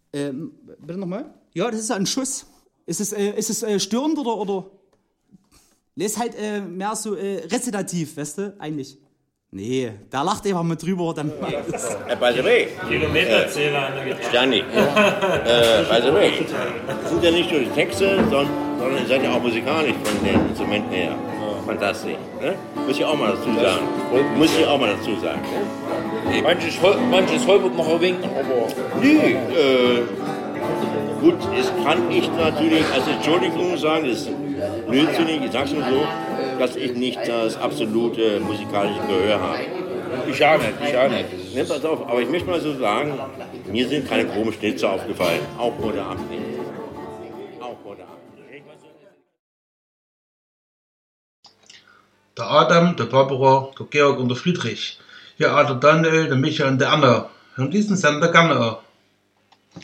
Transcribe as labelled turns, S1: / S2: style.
S1: Bitte nochmal? Ja, das ist ja ein Schuss. Ist es störend oder? Nee, ist halt mehr so rezitativ, weißt du, eigentlich. Nee, der lacht einfach mit drüber, dann macht es.
S2: By the way,
S3: Kilometerzähler an der Gitarre.
S2: Stani, by the way, es sind ja nicht nur die Texte, sondern ihr seid ja auch musikalisch von den Instrumenten her. Fantastisch. Ne? Muss ich auch mal dazu sagen. Ne?
S4: Manches holpert noch ein wenig, aber...
S2: Nee, gut, das kann ich natürlich als Entschuldigung sagen, das ist blödsinnig, ich sag's nur so, dass ich nicht das absolute musikalische Gehör habe.
S4: Ich auch nicht.
S2: Ne, pass auf, aber ich möchte mal so sagen, mir sind keine groben Schnitzer aufgefallen, auch vor der Abend nicht.
S5: Der Adam, der Barbara, der Georg und der Friedrich. Ja, der Daniel, der Michael und der Anna. Hören diesen Sender gerne.